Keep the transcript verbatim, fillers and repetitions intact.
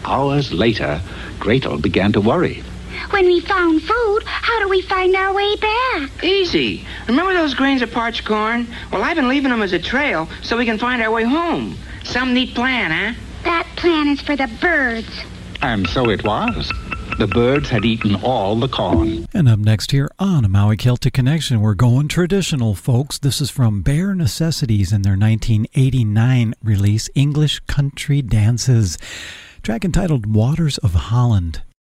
Hours later, Gretel began to worry. When we found food, how do we find our way back? Easy. Remember those grains of parched corn? Well, I've been leaving them as a trail so we can find our way home. Some neat plan, huh? That plan is for the birds. And so it was. The birds had eaten all the corn. And up next here on a Maui Celtic Connection, we're going traditional, folks. This is from Bare Necessities in their nineteen eighty-nine release, English Country Dances. Track entitled Waters of Holland.